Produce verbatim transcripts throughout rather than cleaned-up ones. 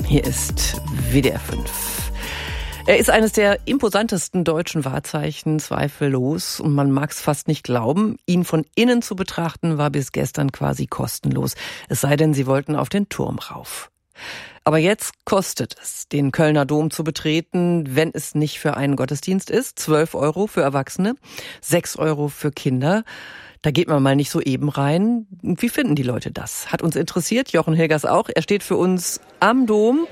Hier ist W D R fünf. Er ist eines der imposantesten deutschen Wahrzeichen, zweifellos. Und man mag es fast nicht glauben, ihn von innen zu betrachten, war bis gestern quasi kostenlos. Es sei denn, Sie wollten auf den Turm rauf. Aber jetzt kostet es, den Kölner Dom zu betreten, wenn es nicht für einen Gottesdienst ist. zwölf Euro für Erwachsene, sechs Euro für Kinder. Da geht man mal nicht so eben rein. Wie finden die Leute das? Hat uns interessiert, Jochen Hilgers auch. Er steht für uns am Dom.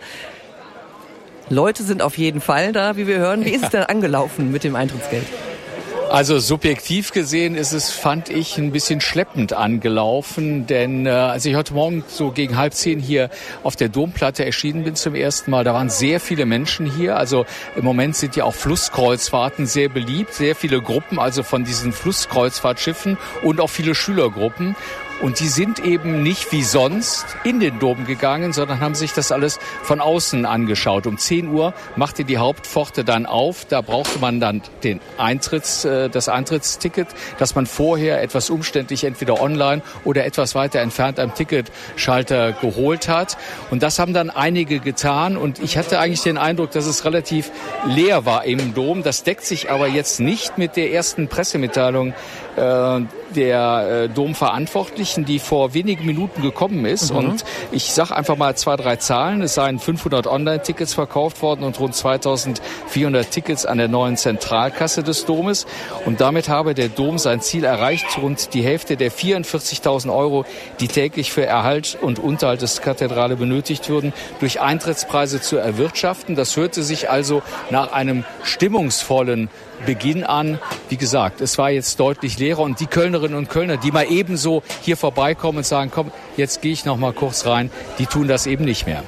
Leute sind auf jeden Fall da, wie wir hören. Wie ist es denn angelaufen mit dem Eintrittsgeld? Also subjektiv gesehen ist es, fand ich, ein bisschen schleppend angelaufen, denn äh, als ich heute Morgen so gegen halb zehn hier auf der Domplatte erschienen bin zum ersten Mal, da waren sehr viele Menschen hier. Also im Moment sind ja auch Flusskreuzfahrten sehr beliebt, sehr viele Gruppen, also von diesen Flusskreuzfahrtschiffen und auch viele Schülergruppen. Und die sind eben nicht wie sonst in den Dom gegangen, sondern haben sich das alles von außen angeschaut. Um zehn Uhr machte die Hauptpforte dann auf. Da brauchte man dann den Eintritts, äh, das Eintrittsticket, das man vorher etwas umständlich entweder online oder etwas weiter entfernt am Ticketschalter geholt hat. Und das haben dann einige getan. Und ich hatte eigentlich den Eindruck, dass es relativ leer war im Dom. Das deckt sich aber jetzt nicht mit der ersten Pressemitteilung äh, der äh, Domverantwortlichen, die vor wenigen Minuten gekommen ist. Mhm. Und ich sage einfach mal zwei, drei Zahlen. Es seien fünfhundert Online-Tickets verkauft worden und rund zweitausendvierhundert Tickets an der neuen Zentralkasse des Domes. Und damit habe der Dom sein Ziel erreicht, rund die Hälfte der vierundvierzigtausend Euro, die täglich für Erhalt und Unterhalt des Kathedrale benötigt würden, durch Eintrittspreise zu erwirtschaften. Das hörte sich also nach einem stimmungsvollen Beginn an. Wie gesagt, es war jetzt deutlich leerer und die Kölnerinnen und Kölner, die mal ebenso hier vorbeikommen und sagen, komm, jetzt gehe ich noch mal kurz rein, die tun das eben nicht mehr.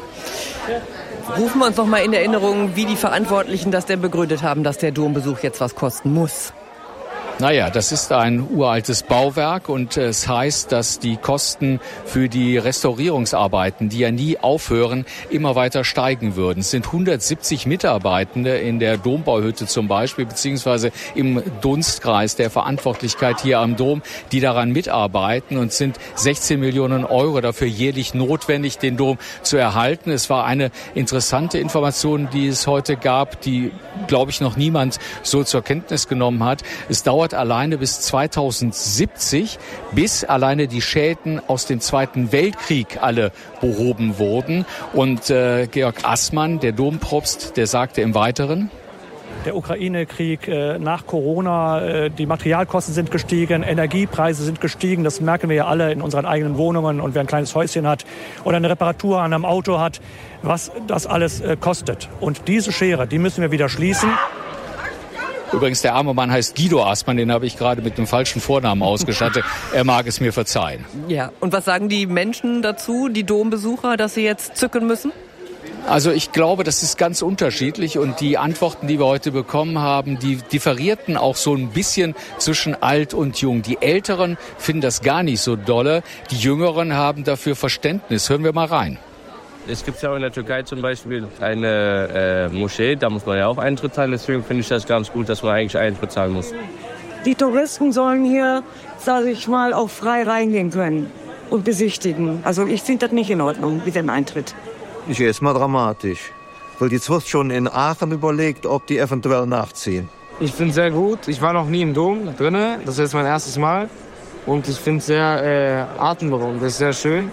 Rufen wir uns noch mal in Erinnerung, wie die Verantwortlichen das denn begründet haben, dass der Dombesuch jetzt was kosten muss. Naja, das ist ein uraltes Bauwerk und es heißt, dass die Kosten für die Restaurierungsarbeiten, die ja nie aufhören, immer weiter steigen würden. Es sind hundertsiebzig Mitarbeitende in der Dombauhütte zum Beispiel, beziehungsweise im Dunstkreis der Verantwortlichkeit hier am Dom, die daran mitarbeiten, und sind sechzehn Millionen Euro dafür jährlich notwendig, den Dom zu erhalten. Es war eine interessante Information, die es heute gab, die, glaube ich, noch niemand so zur Kenntnis genommen hat. Es dauert alleine bis zweitausendsiebzig, bis alleine die Schäden aus dem Zweiten Weltkrieg alle behoben wurden. Und äh, Georg Assmann, der Dompropst, der sagte im Weiteren: Der Ukraine-Krieg äh, nach Corona, äh, die Materialkosten sind gestiegen, Energiepreise sind gestiegen. Das merken wir ja alle in unseren eigenen Wohnungen. Und wer ein kleines Häuschen hat oder eine Reparatur an einem Auto hat, was das alles äh, kostet. Und diese Schere, die müssen wir wieder schließen. Übrigens, der arme Mann heißt Guido Assmann, den habe ich gerade mit einem falschen Vornamen ausgestattet. Er mag es mir verzeihen. Ja, und was sagen die Menschen dazu, die Dombesucher, dass sie jetzt zücken müssen? Also ich glaube, das ist ganz unterschiedlich, und die Antworten, die wir heute bekommen haben, die differierten auch so ein bisschen zwischen alt und jung. Die Älteren finden das gar nicht so dolle, die Jüngeren haben dafür Verständnis. Hören wir mal rein. Es gibt ja auch in der Türkei zum Beispiel eine äh, Moschee, da muss man ja auch Eintritt zahlen. Deswegen finde ich das ganz gut, dass man eigentlich Eintritt zahlen muss. Die Touristen sollen hier, sage ich mal, auch frei reingehen können und besichtigen. Also ich finde das nicht in Ordnung mit dem Eintritt. Ich sehe es mal dramatisch, weil jetzt wird schon in Aachen überlegt, ob die eventuell nachziehen. Ich finde es sehr gut. Ich war noch nie im Dom drinne. Das ist jetzt mein erstes Mal. Und ich finde es sehr äh, atemberaubend. Das ist sehr schön.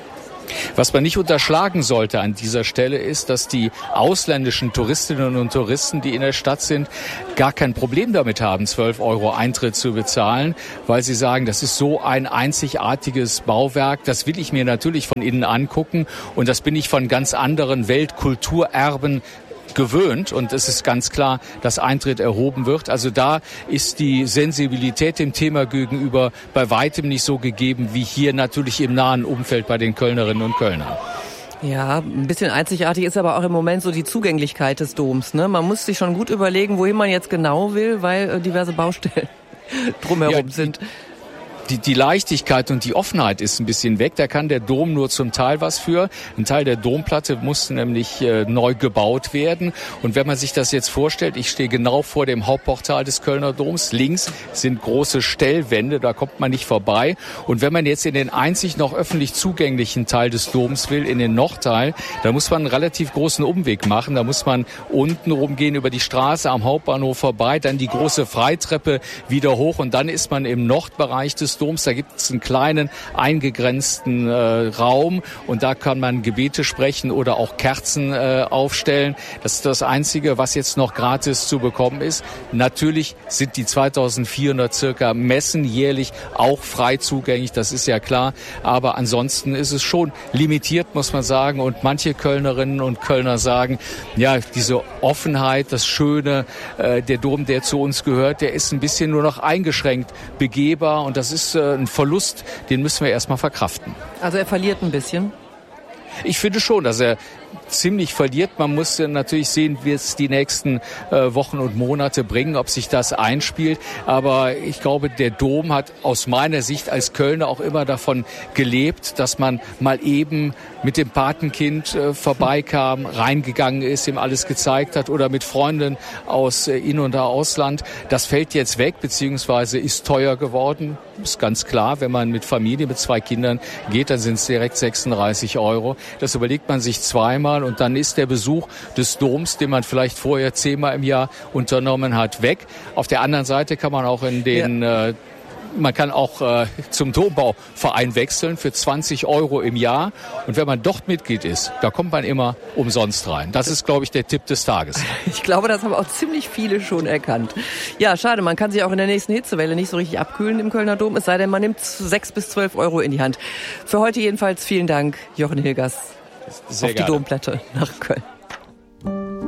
Was man nicht unterschlagen sollte an dieser Stelle ist, dass die ausländischen Touristinnen und Touristen, die in der Stadt sind, gar kein Problem damit haben, zwölf Euro Eintritt zu bezahlen, weil sie sagen, das ist so ein einzigartiges Bauwerk, das will ich mir natürlich von innen angucken, und das bin ich von ganz anderen Weltkulturerben gewöhnt, und es ist ganz klar, dass Eintritt erhoben wird. Also da ist die Sensibilität dem Thema gegenüber bei weitem nicht so gegeben wie hier natürlich im nahen Umfeld bei den Kölnerinnen und Kölnern. Ja, ein bisschen einzigartig ist aber auch im Moment so die Zugänglichkeit des Doms, ne? Man muss sich schon gut überlegen, wohin man jetzt genau will, weil äh, diverse Baustellen drumherum ja, sind. die, die Leichtigkeit und die Offenheit ist ein bisschen weg. Da kann der Dom nur zum Teil was für. Ein Teil der Domplatte muss nämlich äh, neu gebaut werden. Und wenn man sich das jetzt vorstellt, ich stehe genau vor dem Hauptportal des Kölner Doms. Links sind große Stellwände, da kommt man nicht vorbei. Und wenn man jetzt in den einzig noch öffentlich zugänglichen Teil des Doms will, in den Nordteil, da muss man einen relativ großen Umweg machen. Da muss man unten rumgehen über die Straße am Hauptbahnhof vorbei, dann die große Freitreppe wieder hoch und dann ist man im Nordbereich des Doms. Da gibt es einen kleinen eingegrenzten äh, Raum und da kann man Gebete sprechen oder auch Kerzen äh, aufstellen. Das ist das Einzige, was jetzt noch gratis zu bekommen ist. Natürlich sind die zweitausendvierhundert circa Messen jährlich auch frei zugänglich, das ist ja klar. Aber ansonsten ist es schon limitiert, muss man sagen. Und manche Kölnerinnen und Kölner sagen, ja, diese Offenheit, das Schöne, äh, der Dom, der zu uns gehört, der ist ein bisschen nur noch eingeschränkt begehbar und das ist äh, ein Verlust, den müssen wir erstmal verkraften. Also er verliert ein bisschen? Ich finde schon, dass er ziemlich verliert. Man muss natürlich sehen, wie es die nächsten äh, Wochen und Monate bringen, ob sich das einspielt. Aber ich glaube, der Dom hat aus meiner Sicht als Kölner auch immer davon gelebt, dass man mal eben mit dem Patenkind äh, vorbeikam, reingegangen ist, ihm alles gezeigt hat oder mit Freunden aus äh, In- und Ausland. Das fällt jetzt weg, beziehungsweise ist teuer geworden. Ist ganz klar, wenn man mit Familie, mit zwei Kindern geht, dann sind es direkt sechsunddreißig Euro. Das überlegt man sich zweimal und dann ist der Besuch des Doms, den man vielleicht vorher zehnmal im Jahr unternommen hat, weg. Auf der anderen Seite kann man auch in den ja. äh, Man kann auch äh, zum Dombauverein wechseln für zwanzig Euro im Jahr. Und wenn man dort Mitglied ist, da kommt man immer umsonst rein. Das ist, glaube ich, der Tipp des Tages. Ich glaube, das haben auch ziemlich viele schon erkannt. Ja, schade, man kann sich auch in der nächsten Hitzewelle nicht so richtig abkühlen im Kölner Dom. Es sei denn, man nimmt sechs bis zwölf Euro in die Hand. Für heute jedenfalls vielen Dank, Jochen Hilgers, Sehr auf gerne. die Domplatte nach Köln.